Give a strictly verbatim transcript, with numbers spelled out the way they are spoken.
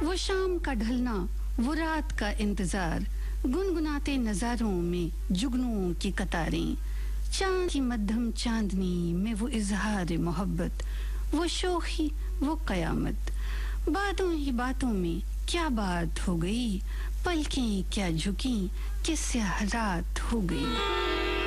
वो शाम का ढलना, वो रात का इंतजार, गुनगुनाते नजारों में जुगनुओं की कतारें, चांद की मध्यम चांदनी में वो इजहार मोहब्बत, वो शोखी, वो कयामत। बातों ही बातों में क्या बात हो गई, पलकें क्या झुकी कि स्याह रात हो गई।